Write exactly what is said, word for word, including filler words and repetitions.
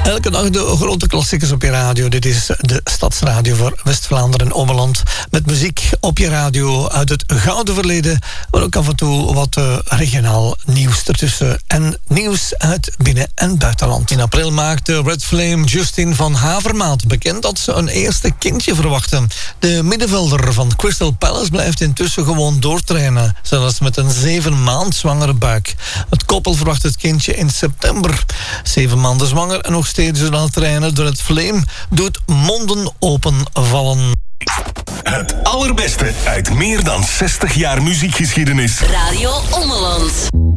Elke dag de grote klassiekers op je radio. Dit is de Stadsradio voor West-Vlaanderen en Ommeland. Met muziek op je radio uit het gouden verleden. Maar ook af en toe wat uh, regionaal nieuws ertussen. En nieuws uit binnen- en buitenland. In april maakte Red Flame Justin van Havermaat bekend dat ze een eerste kindje verwachten. De middenvelder van Crystal Palace blijft intussen gewoon doortrainen. Zelfs met een zeven maand zwangere buik. Het koppel verwacht het kindje in september. Zeven maanden zwanger en nog steeds aan het trainen door het Flame doet monden openvallen. Het allerbeste uit meer dan zestig jaar muziekgeschiedenis. Radio Ommeland.